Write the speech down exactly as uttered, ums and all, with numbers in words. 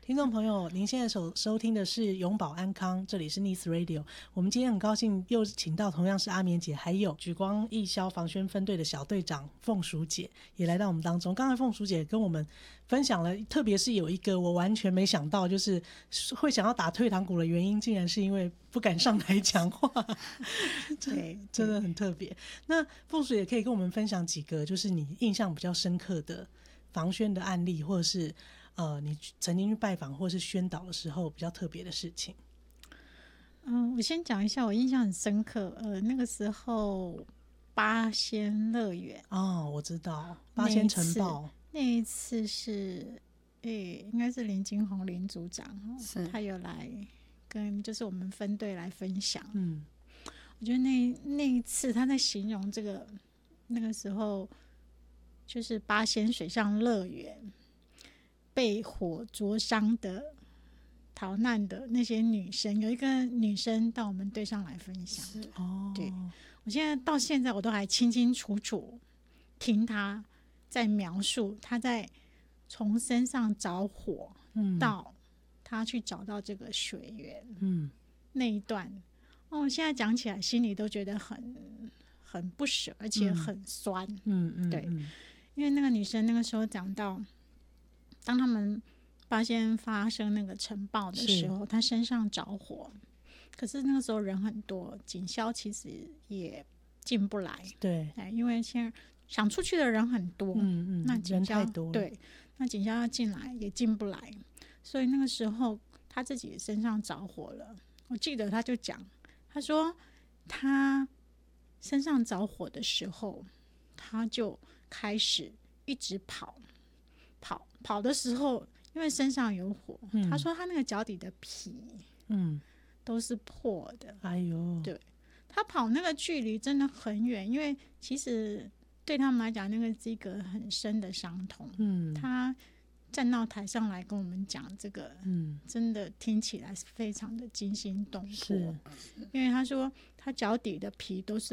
听众朋友，您现在收收听的是永保安康，这里是 Nice Radio。我们今天很高兴又请到同样是阿棉姐，还有莒光义消防宣分队的小队长凤淑姐也来到我们当中。刚才凤淑姐跟我们分享了，特别是有一个我完全没想到，就是会想要打退堂鼓的原因，竟然是因为不敢上台讲话。 对， 真的很特别。那凤淑姐可以跟我们分享几个，就是你印象比较深刻的防宣的案例，或者是呃，你曾经去拜访或是宣导的时候比较特别的事情。 嗯，我先讲一下，我印象很深刻。呃，那个时候八仙乐园哦，我知道八仙城堡那一次是，诶，应该是林金红林组长， 是他有来跟就是我们分队来分享。 嗯， 我觉得那那一次他在形容这个那个时候就是八仙水上乐园。被火灼伤的逃难的那些女生，有一个女生到我们队上来分享。 哦， 对，我现在到现在我都还清清楚楚听她在描述她在从身上着火、嗯、到她去找到这个水源，嗯，那一段哦，现在讲起来心里都觉得很很不舍，而且很酸。嗯嗯，对，因为那个女生那个时候讲到。当他们发现发生那个尘爆的时候，他身上着火，可是那个时候人很多，警消其实也进不来。 对， 因为现在想出去的人很多，嗯嗯，那警消对，那警消要进来也进不来，所以那个时候他自己身上着火了。我记得他就讲，他说他身上着火的时候，他就开始一直跑。跑跑的时候，因为身上有火，嗯、他说他那个脚底的皮，嗯，都是破的。 哎呦， 对，他跑那个距离真的很远，因为其实对他们来讲，那个是一个很深的伤痛。嗯，他站到台上来跟我们讲这个，嗯，真的听起来是非常的惊心动魄。是，因为他说他脚底的皮都是